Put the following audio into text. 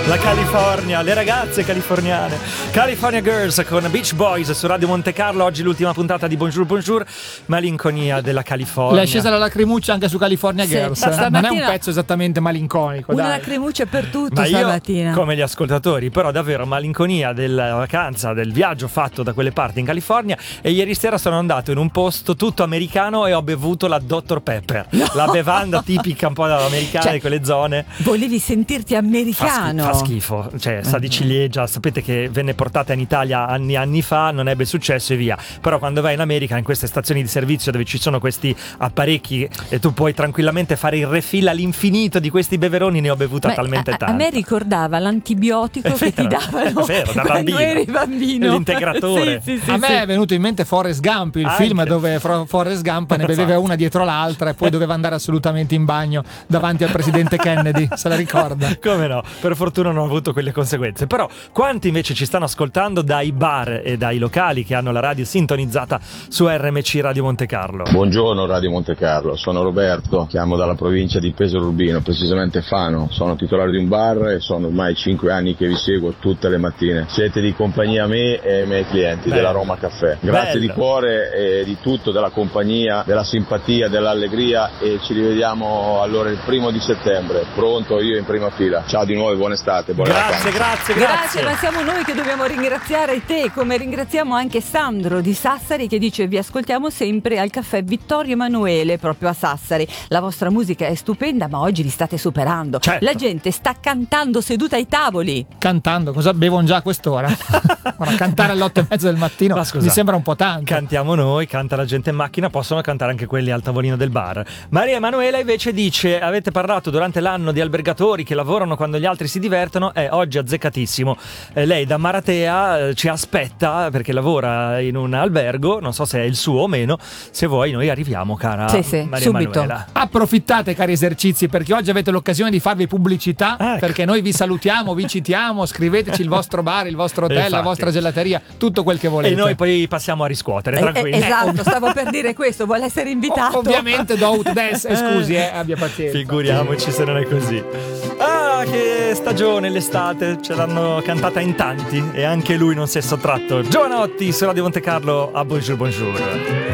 La California, le ragazze californiane, California Girls con Beach Boys su Radio Monte Carlo. Oggi l'ultima puntata di Bonjour Bonjour, malinconia della California. Le è scesa la lacrimuccia anche su California Girls. Non è un pezzo esattamente malinconico. Una dai. lacrimuccia per tutto Ma stamattina. io, come gli ascoltatori, però davvero malinconia della vacanza, del viaggio fatto da quelle parti in California. E ieri sera sono andato in un posto tutto americano e ho bevuto la Dr. Pepper, la bevanda tipica un po' americana di quelle zone. Volevi sentirti americano. Fa schifo, cioè sa di ciliegia. Sapete che venne portata in Italia anni fa, non ebbe successo e via. Però quando vai in America, in queste stazioni di servizio dove ci sono questi apparecchi e tu puoi tranquillamente fare il refill all'infinito di questi beveroni, ne ho bevuta talmente tanto. A me ricordava l'antibiotico che ti davano da quando eri bambino. L'integratore. Sì, a me è venuto in mente Forrest Gump, il film dove Forrest Gump ne beveva una dietro l'altra e poi doveva andare assolutamente in bagno davanti al presidente Kennedy, se la ricorda? Come no, per fortuna non ho avuto quelle conseguenze. Però quanti invece ci stanno ascoltando dai bar e dai locali che hanno la radio sintonizzata su RMC Radio Monte Carlo? Buongiorno Radio Monte Carlo, sono Roberto, chiamo dalla provincia di Pesaro Urbino, precisamente Fano. Sono titolare di un bar e sono ormai 5 anni che vi seguo tutte le mattine. Siete di compagnia a me e ai miei clienti della Roma Caffè. Grazie di cuore e di tutto, della compagnia, della simpatia, dell'allegria, e ci rivediamo allora il 1° settembre. Pronto, io in prima fila. Ciao di nuovo e buona estate. Buona Grazie, ma siamo noi che dobbiamo ringraziare te, come ringraziamo anche Sandro di Sassari che dice: vi ascoltiamo sempre al caffè Vittorio Emanuele, proprio a Sassari. La vostra musica è stupenda, ma oggi vi state superando. Certo. La gente sta cantando seduta ai tavoli. Cantando? Cosa bevono già a quest'ora? Ora, cantare alle 8:30 del mattino mi sembra un po' tanto. Cantiamo noi, canta la gente in macchina, possono cantare anche quelli al tavolino del bar. Maria Emanuela invece dice: avete parlato durante l'anno di albergatori che lavorano quando gli altri si divertono, oggi azzeccatissimo. Lei da Maratea ci aspetta perché lavora in un albergo, non so se è il suo o meno. Se vuoi noi arriviamo, cara Maria subito. Emanuela. Approfittate, cari esercizi, perché oggi avete l'occasione di farvi pubblicità, perché noi vi salutiamo, vi citiamo, scriveteci il vostro bar, il vostro hotel, la vostra gelateria, tutto quel che volete. E noi poi passiamo a riscuotere, tranquilli. Esatto, stavo per dire questo, vuole essere invitato. Ovviamente do out des, scusi, abbia pazienza. Figuriamoci se non è così. Che stagione, l'estate, ce l'hanno cantata in tanti e anche lui non si è sottratto. Giovanotti su Radio Monte Carlo a Bonjour Bonjour.